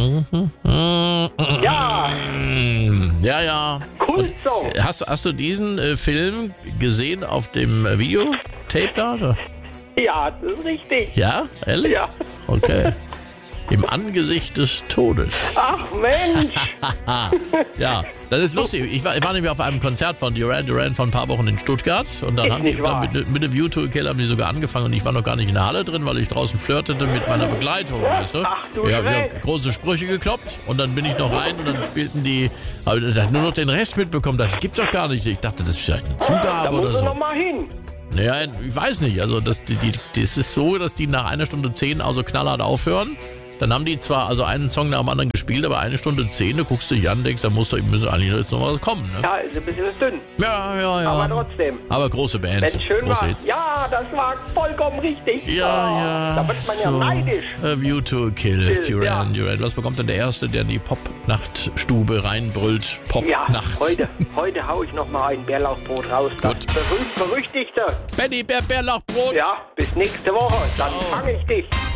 Ja. Ja. Kultsong. Hast du diesen Film gesehen auf dem Videotape da? Oder? Ja, das ist richtig. Ja? Ehrlich? Ja. Okay. Im Angesicht des Todes. Ach Mensch. Ja, das ist lustig. Ich war nämlich auf einem Konzert von Duran Duran vor ein paar Wochen in Stuttgart und dann haben die mit dem U2-Kill haben die sogar angefangen und ich war noch gar nicht in der Halle drin, weil ich draußen flirtete mit meiner Begleitung, weißt du? Ach du Ja, wir Schreck. haben große Sprüche gekloppt und dann bin ich noch rein und dann spielten die, aber ich hab nur noch den Rest mitbekommen, das gibt's doch gar nicht. Ich dachte, das ist vielleicht eine Da Zugabe muss oder er so. noch mal hin. Naja, ich weiß nicht. Also das ist so, dass die nach 1 Stunde 10 also knallhart aufhören. Dann haben die zwar also einen Song nach dem anderen gespielt, aber 1 Stunde 10, du guckst dich an, denkst, da müssen eigentlich jetzt noch was kommen. Ne? Ja, ist ein bisschen dünn. Ja. Aber trotzdem. Aber große Band. Wenn es schön Große war. Hits. Ja, das war vollkommen richtig. Ja. Da wird man ja so. neidisch. A View to a Kill, Ja. Duran. Was bekommt denn der Erste, der in die Pop-Nachtstube reinbrüllt? Ja, Pop-Nacht. heute hau ich noch mal ein Bärlauchbrot raus. Das Gut. berühmte. Benny Bärlauchbrot. Ja, bis nächste Woche. Dann Ciao. fange ich dich.